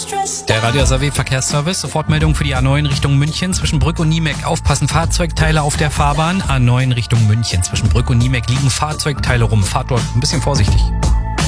Der Radio SAW Verkehrsservice, Sofortmeldung für die A9 Richtung München zwischen Brück und Niemek. Aufpassen, Fahrzeugteile auf der Fahrbahn. A9 Richtung München zwischen Brück und Niemek liegen Fahrzeugteile rum. Fahrt dort ein bisschen vorsichtig.